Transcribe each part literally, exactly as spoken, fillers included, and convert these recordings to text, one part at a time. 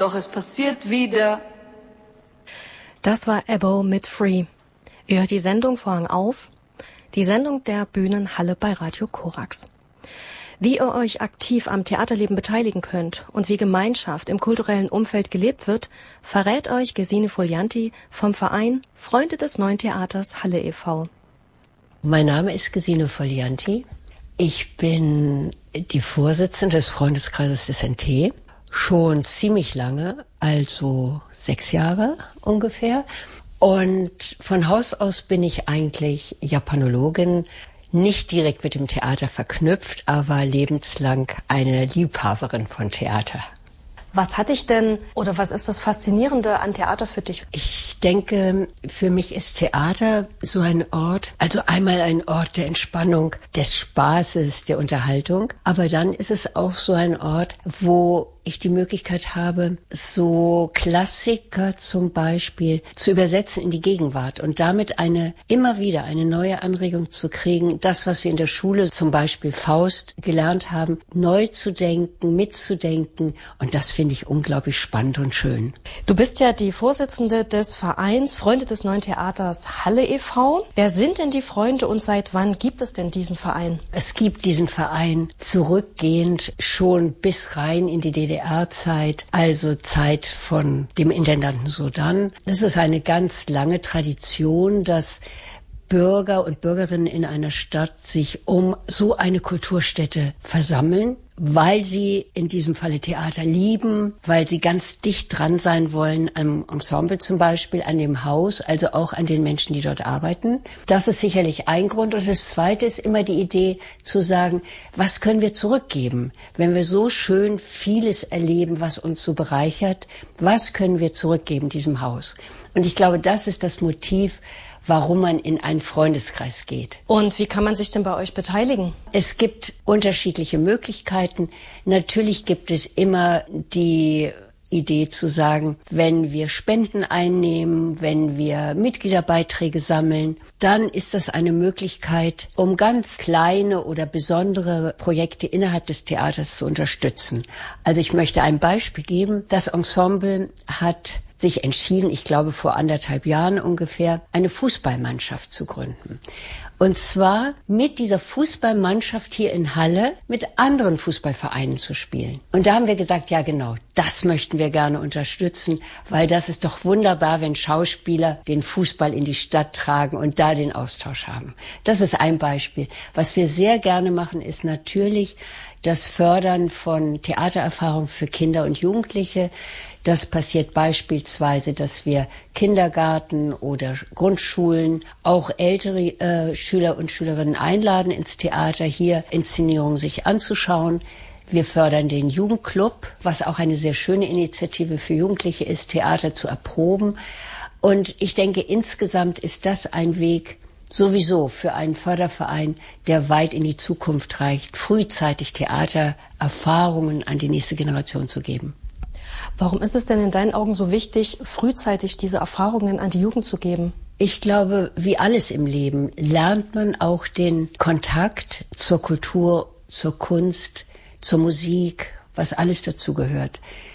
doch es passiert wieder. Das war Ebbo mit Free. Ihr hört die Sendung Vorhang auf, die Sendung der Bühnenhalle bei Radio Korax. Wie ihr euch aktiv am Theaterleben beteiligen könnt und wie Gemeinschaft im kulturellen Umfeld gelebt wird, verrät euch Gesine Folianti vom Verein Freunde des Neuen Theaters Halle e V Mein Name ist Gesine Folianti. Ich bin die Vorsitzende des Freundeskreises des N T. Schon ziemlich lange, also sechs Jahre ungefähr. Und von Haus aus bin ich eigentlich Japanologin, nicht direkt mit dem Theater verknüpft, aber lebenslang eine Liebhaberin von Theater. Was hat dich denn, oder was ist das Faszinierende an Theater für dich? Ich denke, für mich ist Theater so ein Ort, also einmal ein Ort der Entspannung, des Spaßes, der Unterhaltung, aber dann ist es auch so ein Ort, wo ich die Möglichkeit habe, so Klassiker zum Beispiel zu übersetzen in die Gegenwart und damit eine, immer wieder eine neue Anregung zu kriegen, das, was wir in der Schule, zum Beispiel Faust, gelernt haben, neu zu denken, mitzudenken, und das finde ich unglaublich spannend und schön. Du bist ja die Vorsitzende des Vereins Freunde des Neuen Theaters Halle e V Wer sind denn die Freunde und seit wann gibt es denn diesen Verein? Es gibt diesen Verein zurückgehend schon bis rein in die D D R-Zeit, also Zeit von dem Intendanten Sodan. Das ist eine ganz lange Tradition, dass Bürger und Bürgerinnen in einer Stadt sich um so eine Kulturstätte versammeln, weil sie in diesem Falle Theater lieben, weil sie ganz dicht dran sein wollen am Ensemble zum Beispiel, an dem Haus, also auch an den Menschen, die dort arbeiten. Das ist sicherlich ein Grund. Und das Zweite ist immer die Idee zu sagen, was können wir zurückgeben? Wenn wir so schön vieles erleben, was uns so bereichert, was können wir zurückgeben diesem Haus? Und ich glaube, das ist das Motiv, warum man in einen Freundeskreis geht. Und wie kann man sich denn bei euch beteiligen? Es gibt unterschiedliche Möglichkeiten. Natürlich gibt es immer die Idee zu sagen, wenn wir Spenden einnehmen, wenn wir Mitgliederbeiträge sammeln, dann ist das eine Möglichkeit, um ganz kleine oder besondere Projekte innerhalb des Theaters zu unterstützen. Also ich möchte ein Beispiel geben. Das Ensemble hat sich entschieden, ich glaube vor anderthalb Jahren ungefähr, eine Fußballmannschaft zu gründen. Und zwar mit dieser Fußballmannschaft hier in Halle mit anderen Fußballvereinen zu spielen. Und da haben wir gesagt, ja genau, das möchten wir gerne unterstützen, weil das ist doch wunderbar, wenn Schauspieler den Fußball in die Stadt tragen und da den Austausch haben. Das ist ein Beispiel. Was wir sehr gerne machen, ist natürlich das Fördern von Theatererfahrung für Kinder und Jugendliche. Das passiert beispielsweise, dass wir Kindergarten oder Grundschulen, auch ältere äh, Schüler und Schülerinnen einladen ins Theater, hier Inszenierungen sich anzuschauen. Wir fördern den Jugendclub, was auch eine sehr schöne Initiative für Jugendliche ist, Theater zu erproben. Und ich denke, insgesamt ist das ein Weg sowieso für einen Förderverein, der weit in die Zukunft reicht, frühzeitig Theatererfahrungen an die nächste Generation zu geben. Warum ist es denn in deinen Augen so wichtig, frühzeitig diese Erfahrungen an die Jugend zu geben? Ich glaube, wie alles im Leben lernt man auch den Kontakt zur Kultur, zur Kunst, zur Musik, was alles dazu gehört.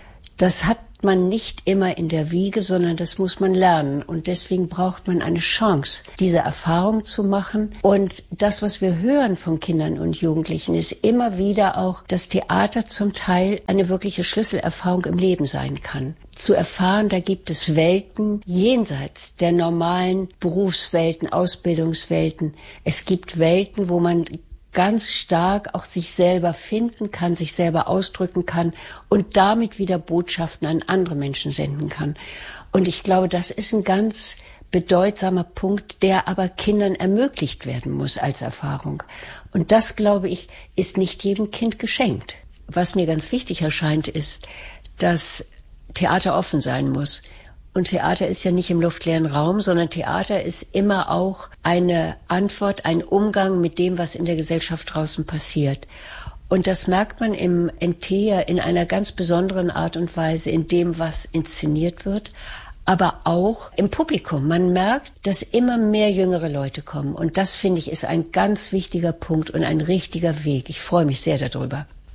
Das hat man nicht immer in der Wiege, sondern das muss man lernen. Und deswegen braucht man eine Chance, diese Erfahrung zu machen. Und das, was wir hören von Kindern und Jugendlichen, ist immer wieder auch, dass Theater zum Teil eine wirkliche Schlüsselerfahrung im Leben sein kann. Zu erfahren, da gibt es Welten jenseits der normalen Berufswelten, Ausbildungswelten. Es gibt Welten, wo man ganz stark auch sich selber finden kann, sich selber ausdrücken kann und damit wieder Botschaften an andere Menschen senden kann. Und ich glaube, das ist ein ganz bedeutsamer Punkt, der aber Kindern ermöglicht werden muss als Erfahrung. Und das, glaube ich, ist nicht jedem Kind geschenkt. Was mir ganz wichtig erscheint, ist, dass Theater offen sein muss. Und Theater ist ja nicht im luftleeren Raum, sondern Theater ist immer auch eine Antwort, ein Umgang mit dem, was in der Gesellschaft draußen passiert. Und das merkt man im N T ja in einer ganz besonderen Art und Weise, in dem, was inszeniert wird, aber auch im Publikum. Man merkt, dass immer mehr jüngere Leute kommen. Und das, finde ich, ist ein ganz wichtiger Punkt und ein richtiger Weg. Ich freue mich sehr darüber.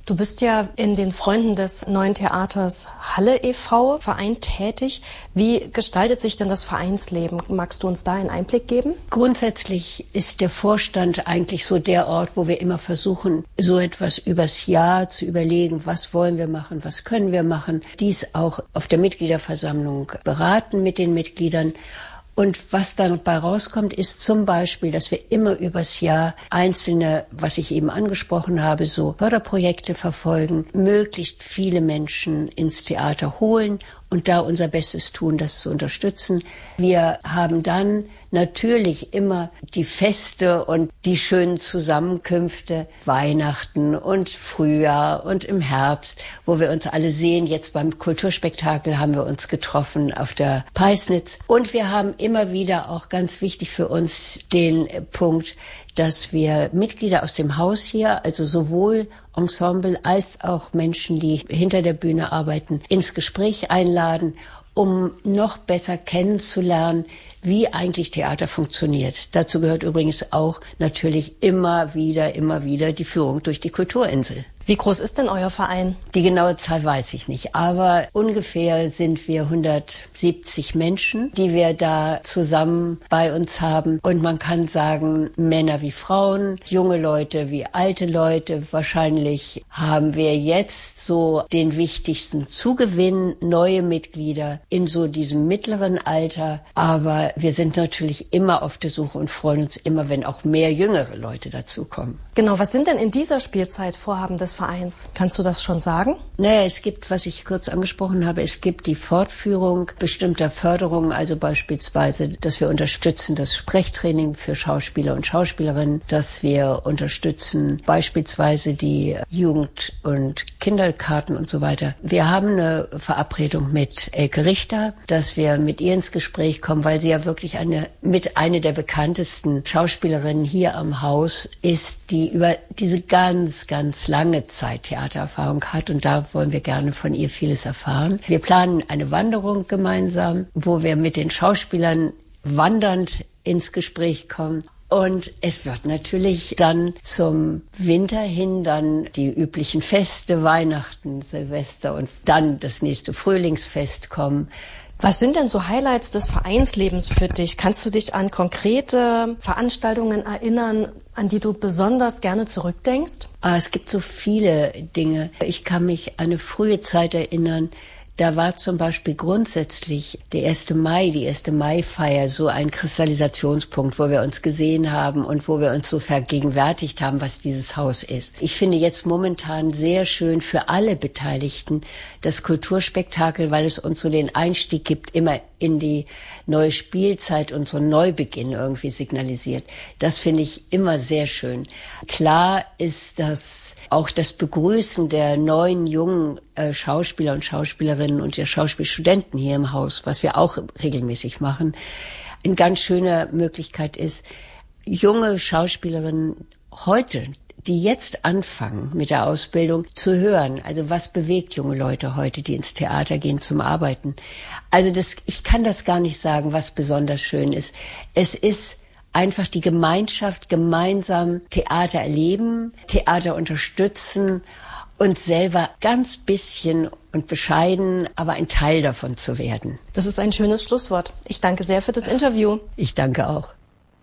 Du bist ja in den Freunden des Neuen Theaters Halle e V Verein tätig. Wie gestaltet sich denn das Vereinsleben? Magst du uns da einen Einblick geben? Grundsätzlich ist der Vorstand eigentlich so der Ort, wo wir immer versuchen, so etwas übers Jahr zu überlegen, was wollen wir machen, was können wir machen. Dies auch auf der Mitgliederversammlung beraten mit den Mitgliedern. Und was dann dabei rauskommt, ist zum Beispiel, dass wir immer übers Jahr einzelne, was ich eben angesprochen habe, so Förderprojekte verfolgen, möglichst viele Menschen ins Theater holen und da unser Bestes tun, das zu unterstützen. Wir haben dann natürlich immer die Feste und die schönen Zusammenkünfte, Weihnachten und Frühjahr und im Herbst, wo wir uns alle sehen. Jetzt beim Kulturspektakel haben wir uns getroffen auf der Peisnitz. Und wir haben immer wieder, auch ganz wichtig für uns, den Punkt, dass wir Mitglieder aus dem Haus hier, also sowohl Ensemble als auch Menschen, die hinter der Bühne arbeiten, ins Gespräch einladen, um noch besser kennenzulernen, wie eigentlich Theater funktioniert. Dazu gehört übrigens auch natürlich immer wieder, immer wieder die Führung durch die Kulturinsel. Wie groß ist denn euer Verein? Die genaue Zahl weiß ich nicht, aber ungefähr sind wir hundertsiebzig Menschen, die wir da zusammen bei uns haben. Und man kann sagen, Männer wie Frauen, junge Leute wie alte Leute. Wahrscheinlich haben wir jetzt so den wichtigsten Zugewinn, neue Mitglieder in so diesem mittleren Alter. Aber wir sind natürlich immer auf der Suche und freuen uns immer, wenn auch mehr jüngere Leute dazukommen. Genau, was sind denn in dieser Spielzeit Vorhaben des Vereins? Kannst du das schon sagen? Naja, es gibt, was ich kurz angesprochen habe, es gibt die Fortführung bestimmter Förderungen, also beispielsweise, dass wir unterstützen das Sprechtraining für Schauspieler und Schauspielerinnen, dass wir unterstützen beispielsweise die Jugend- und Kinderkarten und so weiter. Wir haben eine Verabredung mit Elke Richter, dass wir mit ihr ins Gespräch kommen, weil sie ja wirklich eine, mit eine der bekanntesten Schauspielerinnen hier am Haus ist, die über diese ganz, ganz lange Zeit Theatererfahrung hat, und da wollen wir gerne von ihr vieles erfahren. Wir planen eine Wanderung gemeinsam, wo wir mit den Schauspielern wandernd ins Gespräch kommen. Und es wird natürlich dann zum Winter hin dann die üblichen Feste, Weihnachten, Silvester und dann das nächste Frühlingsfest kommen. Was sind denn so Highlights des Vereinslebens für dich? Kannst du dich an konkrete Veranstaltungen erinnern, an die du besonders gerne zurückdenkst? Ah, es gibt so viele Dinge. Ich kann mich an eine frühe Zeit erinnern. Da war zum Beispiel grundsätzlich der erste Mai, die erste Maifeier so ein Kristallisationspunkt, wo wir uns gesehen haben und wo wir uns so vergegenwärtigt haben, was dieses Haus ist. Ich finde jetzt momentan sehr schön für alle Beteiligten das Kulturspektakel, weil es uns so den Einstieg gibt, immer in die neue Spielzeit und so einen Neubeginn irgendwie signalisiert. Das finde ich immer sehr schön. Klar ist das auch das Begrüßen der neuen, jungen äh, Schauspieler und Schauspielerinnen und der Schauspielstudenten hier im Haus, was wir auch regelmäßig machen, eine ganz schöne Möglichkeit ist, junge Schauspielerinnen heute, die jetzt anfangen mit der Ausbildung, zu hören. Also was bewegt junge Leute heute, die ins Theater gehen zum Arbeiten? Also das, ich kann das gar nicht sagen, was besonders schön ist. Es ist einfach die Gemeinschaft, gemeinsam Theater erleben, Theater unterstützen und selber ganz bisschen und bescheiden, aber ein Teil davon zu werden. Das ist ein schönes Schlusswort. Ich danke sehr für das Interview. Ich danke auch.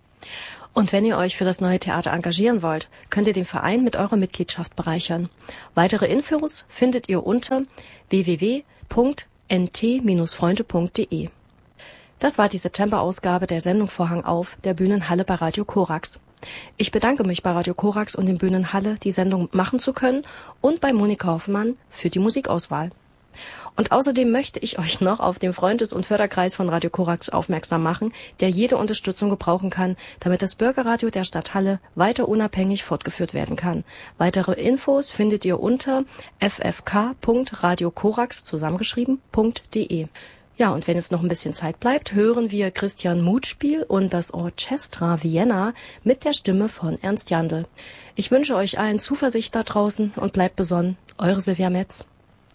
Und wenn ihr euch für das Neue Theater engagieren wollt, könnt ihr den Verein mit eurer Mitgliedschaft bereichern. Weitere Infos findet ihr unter w w w punkt n t freunde punkt d e. Das war die September-Ausgabe der Sendung Vorhang auf der Bühnenhalle bei Radio Korax. Ich bedanke mich bei Radio Korax und dem Bühnenhalle, die Sendung machen zu können, und bei Monika Hoffmann für die Musikauswahl. Und außerdem möchte ich euch noch auf den Freundes- und Förderkreis von Radio Korax aufmerksam machen, der jede Unterstützung gebrauchen kann, damit das Bürgerradio der Stadt Halle weiter unabhängig fortgeführt werden kann. Weitere Infos findet ihr unter f f k punkt radio korax zusammengeschrieben punkt d e. Ja, und wenn jetzt noch ein bisschen Zeit bleibt, hören wir Christian Mutspiel und das Orchestra Vienna mit der Stimme von Ernst Jandl. Ich wünsche euch allen Zuversicht da draußen und bleibt besonnen. Eure Silvia Metz.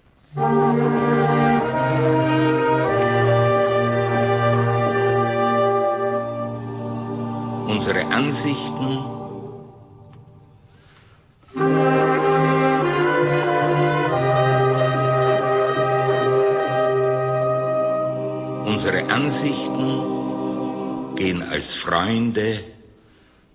Unsere Ansichten Unsere Ansichten gehen als Freunde